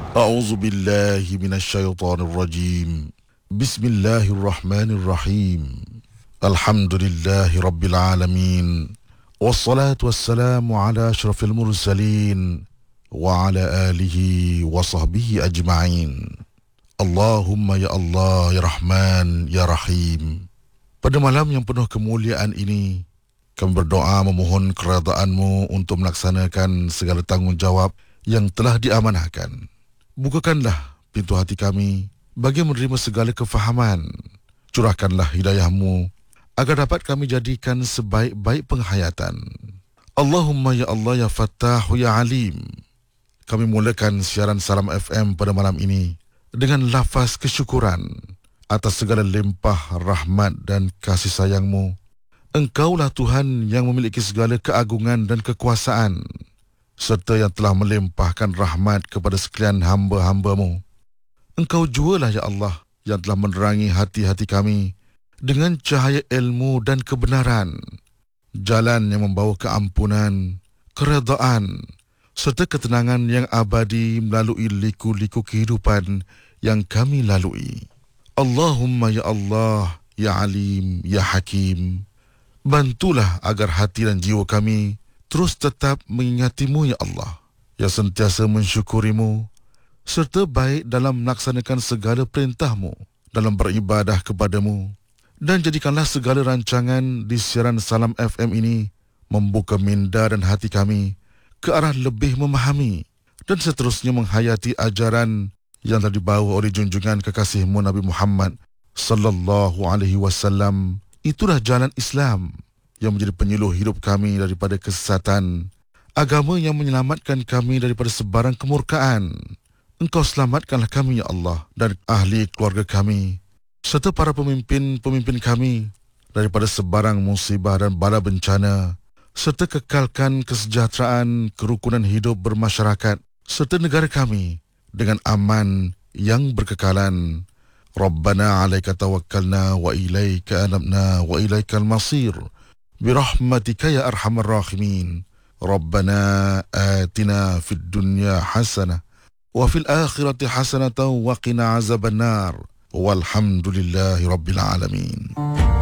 أعوذ بالله من الشيطان الرجيم. بسم الله الرحمن الرحيم. الحمد لله رب العالمين، والصلاة والسلام على أشرف المرسلين وعلى آله وصحبه أجمعين. Allahumma ya Allah, ya Rahman, ya Rahim. Pada malam yang penuh kemuliaan ini, kami berdoa memohon keredaan-Mu untuk melaksanakan segala tanggungjawab yang telah diamanahkan. Bukakanlah pintu hati kami bagi menerima segala kefahaman. Curahkanlah hidayah-Mu agar dapat kami jadikan sebaik-baik penghayatan. Allahumma ya Allah, ya Fattahu, ya Alim. Kami mulakan siaran Salam FM pada malam ini dengan lafaz kesyukuran atas segala limpah rahmat dan kasih sayang-Mu. Engkaulah Tuhan yang memiliki segala keagungan dan kekuasaan, serta yang telah melimpahkan rahmat kepada sekalian hamba-hamba-Mu. Engkau jualah ya Allah yang telah menerangi hati-hati kami dengan cahaya ilmu dan kebenaran, jalan yang membawa keampunan, keredaan, serta ketenangan yang abadi melalui liku-liku kehidupan yang kami lalui. Allahumma ya Allah, ya Alim, ya Hakim. Bantulah agar hati dan jiwa kami terus tetap mengingati-Mu ya Allah, yang sentiasa mensyukuri-Mu, serta baik dalam melaksanakan segala perintah-Mu, dalam beribadah kepada-Mu. Dan jadikanlah segala rancangan di siaran Salam FM ini membuka minda dan hati kami ke arah lebih memahami dan seterusnya menghayati ajaran yang telah dibawa oleh junjungan kekasih-Mu Nabi Muhammad sallallahu alaihi wasallam. Itulah jalan Islam yang menjadi penyuluh hidup kami daripada kesesatan, agama yang menyelamatkan kami daripada sebarang kemurkaan. Engkau selamatkanlah kami ya Allah dan ahli keluarga kami, serta para pemimpin-pemimpin kami daripada sebarang musibah dan bala bencana, serta kekalkan kesejahteraan, kerukunan hidup bermasyarakat, serta negara kami dengan aman yang berkekalan. Rabbana alaika tawakkalna wa ilaika anabna wa ilaikal masir. Birahmatika ya arhamar rahimin. Rabbana atina fid dunya hasanah wa fil akhirati hasanatan wa qina azabannar. Walhamdulillahi rabbil alamin.